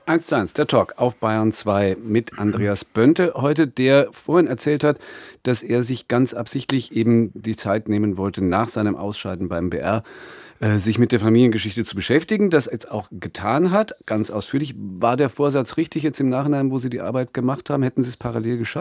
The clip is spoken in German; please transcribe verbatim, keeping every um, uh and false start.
eins zu eins, der Talk auf Bayern zwei mit Andreas Bönte heute, der vorhin erzählt hat, dass er sich ganz absichtlich eben die Zeit nehmen wollte, nach seinem Ausscheiden beim B R, äh, sich mit der Familiengeschichte zu beschäftigen, das jetzt auch getan hat, ganz ausführlich. War der Vorsatz richtig jetzt im Nachhinein, wo Sie die Arbeit gemacht haben? Hätten Sie es parallel geschafft?